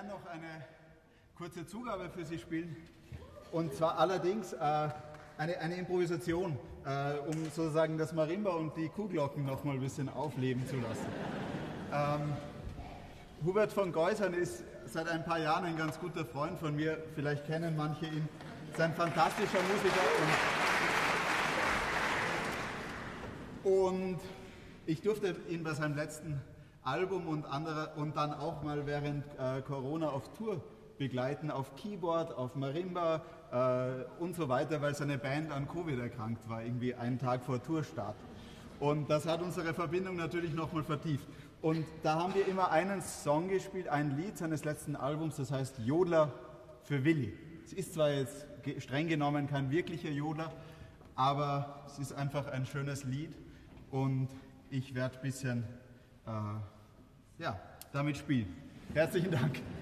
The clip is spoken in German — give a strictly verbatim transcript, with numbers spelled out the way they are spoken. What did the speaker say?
gern noch eine kurze Zugabe für Sie spielen. Und zwar allerdings äh, eine, eine Improvisation, äh, um sozusagen das Marimba und die Kuhglocken noch mal ein bisschen aufleben zu lassen. Ähm, Hubert von Geusern ist seit ein paar Jahren ein ganz guter Freund von mir. Vielleicht kennen manche ihn. Ist ein fantastischer Musiker. Und, und ich durfte ihn bei seinem letzten Album und, andere, und dann auch mal während äh, Corona auf Tour begleiten, auf Keyboard, auf Marimba äh, und so weiter, weil seine Band an Covid erkrankt war, irgendwie einen Tag vor Tourstart. Und das hat unsere Verbindung natürlich nochmal vertieft. Und da haben wir immer einen Song gespielt, ein Lied seines letzten Albums, das heißt Jodler für Willi. Es ist zwar jetzt streng genommen kein wirklicher Jodler, aber es ist einfach ein schönes Lied und ich werde ein bisschen äh, ja, damit spielen. Herzlichen Dank.